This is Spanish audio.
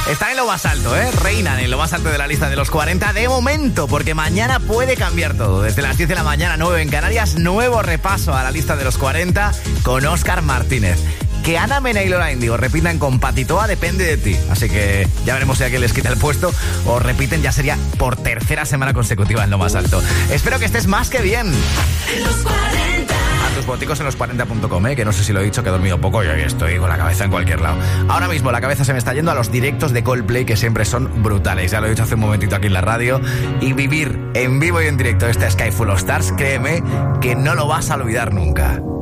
Están en lo más alto, reinan en lo más alto de la lista de los 40 de momento, porque mañana puede cambiar todo. Desde las 10 de la mañana, 9 en Canarias, nuevo repaso a la lista de los 40 con Óscar Martínez. Que Ana Mena y Lola Índigo repitan con Patitoa depende de ti. Así que ya veremos si alguien les quita el puesto o repiten, ya sería por tercera semana consecutiva en lo más alto. Espero que estés más que bien. Los 40. A tus boticos en los40.com, que no sé si lo he dicho, que he dormido poco y hoy estoy con la cabeza en cualquier lado. Ahora mismo la cabeza se me está yendo a los directos de Coldplay, que siempre son brutales. Ya lo he dicho hace un momentito aquí en la radio. Y vivir en vivo y en directo esta Sky Full of Stars, créeme que no lo vas a olvidar nunca.